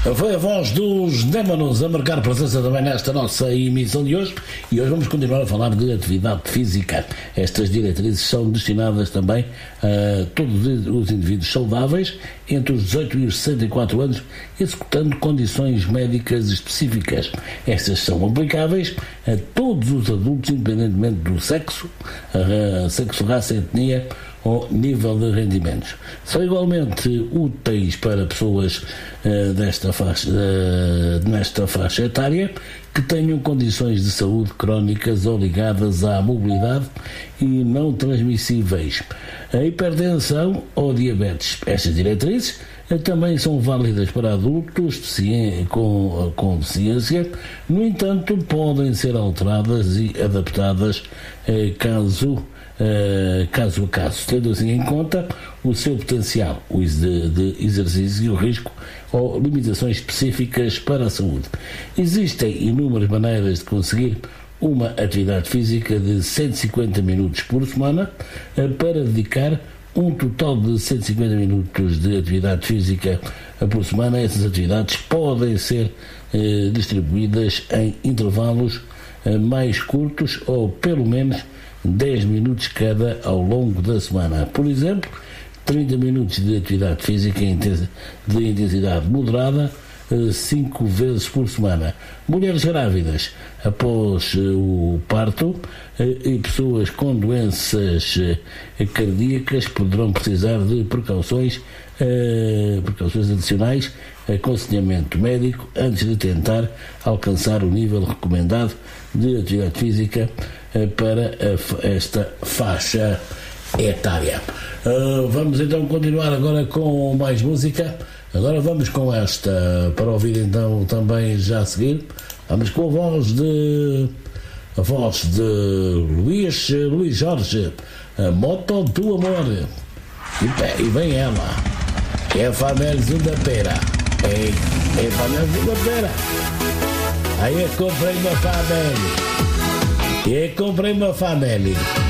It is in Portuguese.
Foi a voz dos Démonos a marcar presença também nesta nossa emissão de hoje, e hoje vamos continuar a falar de atividade física. Estas diretrizes são destinadas também a todos os indivíduos saudáveis entre os 18 e os 64 anos, executando condições médicas específicas. Estas são aplicáveis a todos os adultos, independentemente do sexo, raça, etnia ou nível de rendimentos. São igualmente úteis para pessoas nesta faixa etária que tenham condições de saúde crónicas ou ligadas à mobilidade e não transmissíveis, a hipertensão ou diabetes. Estas diretrizes também são válidas para adultos com deficiência, no entanto podem ser alteradas e adaptadas caso a caso, tendo assim em conta o seu potencial de exercício e o risco ou limitações específicas para a saúde. Existem inúmeras maneiras de conseguir uma atividade física de 150 minutos por semana para dedicar um total de 150 minutos de atividade física por semana. Essas atividades podem ser distribuídas em intervalos mais curtos ou pelo menos 10 minutos cada ao longo da semana. Por exemplo, 30 minutos de atividade física de intensidade moderada 5 vezes por semana. Mulheres grávidas após o parto e pessoas com doenças cardíacas poderão precisar de precauções adicionais, aconselhamento médico antes de tentar alcançar o nível recomendado de atividade física para esta faixa etária. Vamos então continuar agora com mais música. Agora vamos com esta para ouvir então também já a seguir. Vamos com a voz de Luís Jorge, a Moto do Amor. E vem ela, é a família Zunda-feira. É a família Zunda-feira. Aí eu comprei uma família.